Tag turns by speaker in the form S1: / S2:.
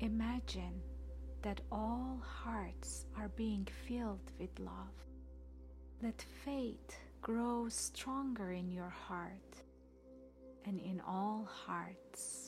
S1: Imagine that all hearts are being filled with love. Let faith grow stronger in your heart and in all hearts.